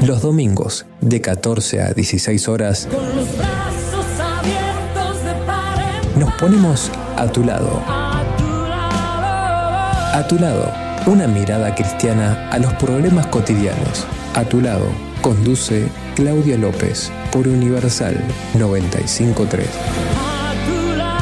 Los domingos, de 14 a 16 horas, Con los brazos abiertos de par en par. nos ponemos a tu lado. A tu lado. A tu lado, una mirada cristiana a los problemas cotidianos. A tu lado, conduce Claudia López por Universal 95.3. A tu lado.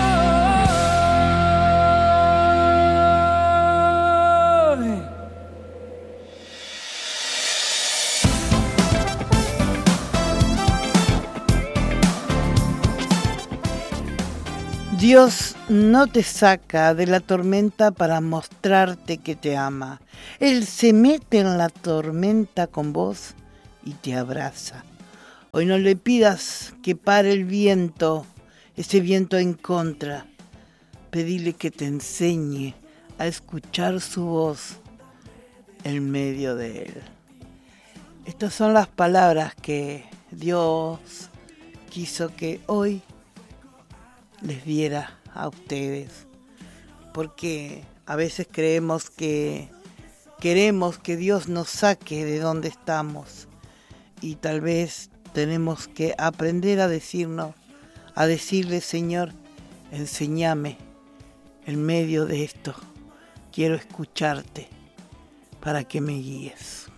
Dios no te saca de la tormenta para mostrarte que te ama. Él se mete en la tormenta con vos y te abraza. Hoy no le pidas que pare el viento, ese viento en contra. Pedile que te enseñe a escuchar su voz en medio de él. Estas son las palabras que Dios quiso que hoy les diera a ustedes, porque a veces creemos que queremos que Dios nos saque de donde estamos y tal vez tenemos que aprender a decirle, Señor, enséñame en medio de esto, quiero escucharte para que me guíes.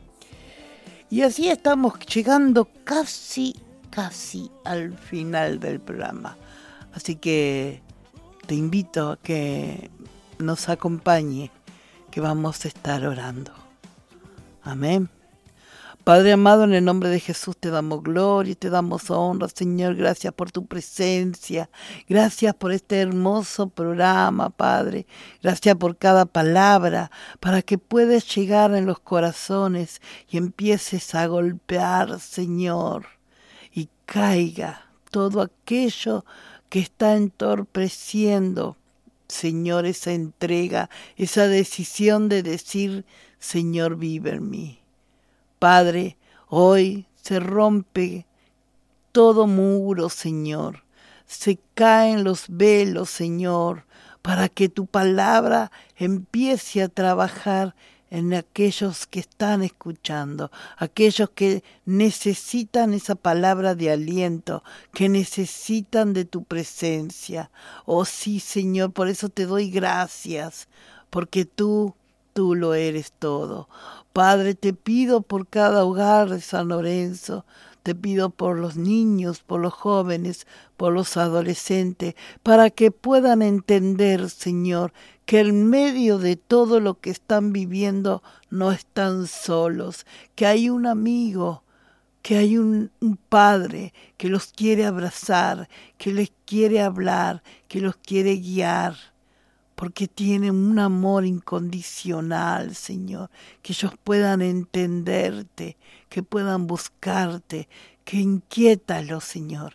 Y así estamos llegando casi al final del programa. Así que te invito a que nos acompañe, que vamos a estar orando. Amén. Padre amado, en el nombre de Jesús te damos gloria y te damos honra, Señor. Gracias por tu presencia. Gracias por este hermoso programa, Padre. Gracias por cada palabra, para que puedas llegar en los corazones y empieces a golpear, Señor, y caiga todo aquello que está entorpeciendo, Señor, esa entrega, esa decisión de decir, Señor, vive en mí. Padre, hoy se rompe todo muro, Señor. Se caen los velos, Señor, para que tu palabra empiece a trabajar en aquellos que están escuchando, aquellos que necesitan esa palabra de aliento, que necesitan de tu presencia. Oh sí, Señor, por eso te doy gracias, porque tú lo eres todo. Padre, te pido por cada hogar de San Lorenzo, te pido por los niños, por los jóvenes, por los adolescentes, para que puedan entender, Señor, que en medio de todo lo que están viviendo no están solos, que hay un amigo, que hay un padre que los quiere abrazar, que les quiere hablar, que los quiere guiar, porque tienen un amor incondicional, Señor, que ellos puedan entenderte, que puedan buscarte, que inquiétalos, Señor,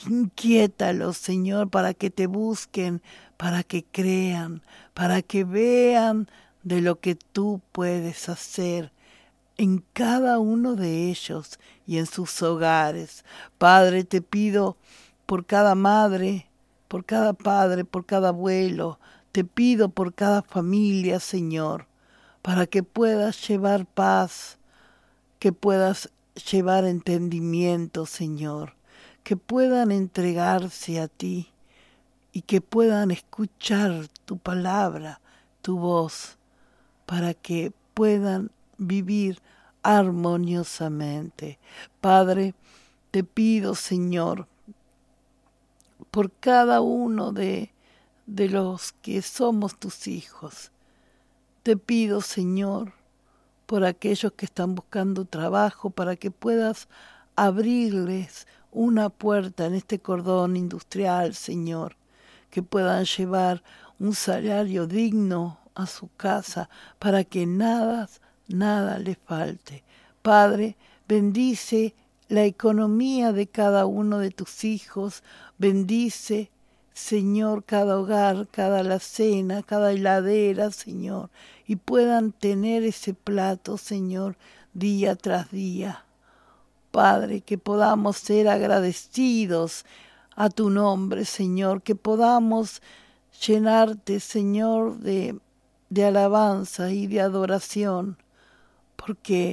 para que te busquen, para que crean, para que vean de lo que tú puedes hacer en cada uno de ellos y en sus hogares. Padre, te pido por cada madre, por cada padre, por cada abuelo, te pido por cada familia, Señor, para que puedas llevar paz, que puedas llevar entendimiento, Señor, que puedan entregarse a ti y que puedan escuchar tu palabra, tu voz, para que puedan vivir armoniosamente. Padre, te pido, Señor, por cada uno de los que somos tus hijos. Te pido, Señor, por aquellos que están buscando trabajo, para que puedas abrirles una puerta en este cordón industrial, Señor, que puedan llevar un salario digno a su casa, para que nada les falte. Padre, bendice la economía de cada uno de tus hijos, bendice, Señor, cada hogar, cada alacena, cada heladera, Señor, y puedan tener ese plato, Señor, día tras día. Padre, que podamos ser agradecidos a tu nombre, Señor, que podamos llenarte, Señor, de alabanza y de adoración, porque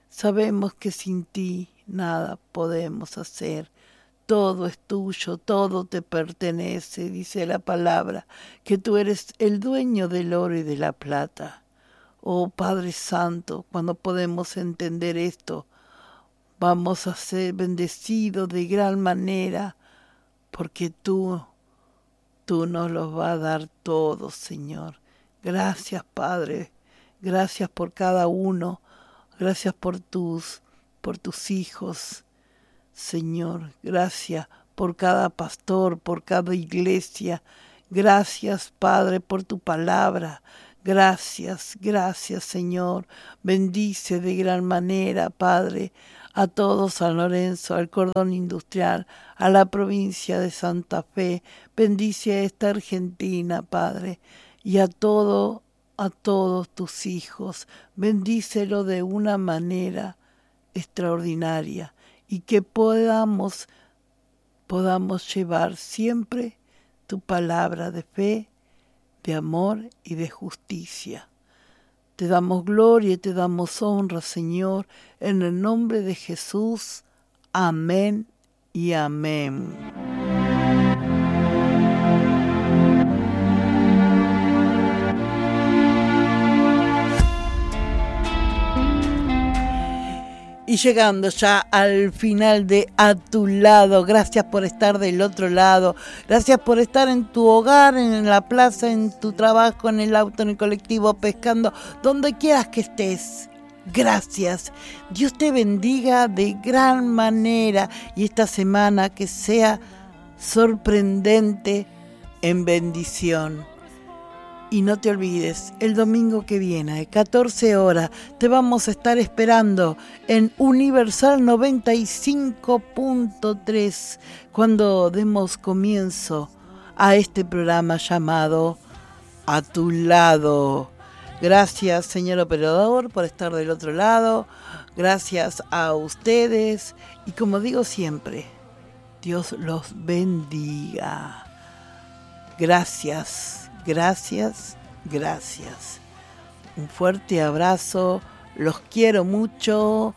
Sabemos que sin ti nada podemos hacer. Todo es tuyo, todo te pertenece, dice la palabra, que tú eres el dueño del oro y de la plata. Oh Padre Santo, cuando podemos entender esto, vamos a ser bendecidos de gran manera, porque tú nos los vas a dar todo, Señor. Gracias, Padre. Gracias por cada uno. Gracias por tus hijos, Señor. Gracias por cada pastor, por cada iglesia. Gracias, Padre, por tu palabra. Gracias, Señor. Bendice de gran manera, Padre, a todo San Lorenzo, al cordón industrial, a la provincia de Santa Fe. Bendice a esta Argentina, Padre, y a todos tus hijos. Bendícelo de una manera extraordinaria y que podamos llevar siempre tu palabra de fe, de amor y de justicia. Te damos gloria y te damos honra, Señor, en el nombre de Jesús. Amén y amén. Y llegando ya al final de A Tu Lado, gracias por estar del otro lado, gracias por estar en tu hogar, en la plaza, en tu trabajo, en el auto, en el colectivo, pescando, donde quieras que estés. Gracias. Dios te bendiga de gran manera y esta semana que sea sorprendente en bendición. Y no te olvides, el domingo que viene, a 14 horas, te vamos a estar esperando en Universal 95.3, cuando demos comienzo a este programa llamado A Tu Lado. Gracias, señor operador, por estar del otro lado. Gracias a ustedes. Y como digo siempre, Dios los bendiga. Gracias. Gracias. Un fuerte abrazo, los quiero mucho